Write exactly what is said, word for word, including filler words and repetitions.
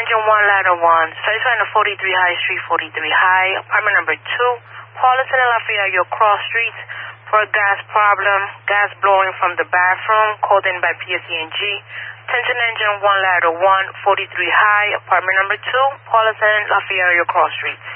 Engine one, Ladder one. Satisfying the forty-three High Street, forty-three High, apartment number two, Paulison and Lafayette, your cross streets for a gas problem, gas blowing from the bathroom, called in by P S E and G. Attention Engine one, Ladder one, forty-three High, apartment number two, Paulison, Lafayette, your cross streets.